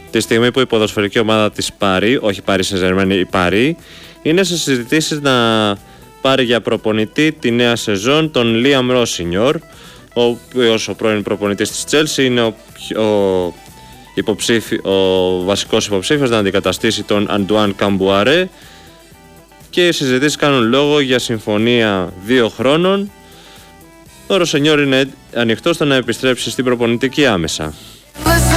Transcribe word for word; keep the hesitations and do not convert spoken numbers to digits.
τη στιγμή που η ποδοσφαιρική ομάδα της Πάρι, όχι Πάρι Σεζερμένη, η Πάρι, είναι σε συζητήσεις να πάρει για προπονητή τη νέα σεζόν τον Λίαμ Ρόσινιορ, ο οποίος ο πρώην προπονητής της Chelsea είναι ο, ο, υποψήφι, ο βασικός υποψήφιος να αντικαταστήσει τον Αντουάν Καμπουαρέ, και οι συζητήσεις κάνουν λόγο για συμφωνία δύο χρόνων. Ο Ροσινιόρ είναι ανοιχτός στο να επιστρέψει στην προπονητική άμεσα.